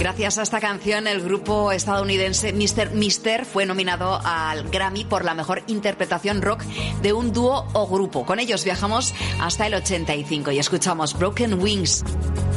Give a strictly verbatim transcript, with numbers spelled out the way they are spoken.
Gracias a esta canción, el grupo estadounidense mister Mister fue nominado al Grammy por la mejor interpretación rock de un dúo o grupo. Con ellos viajamos hasta el ochenta y cinco y escuchamos Broken Wings.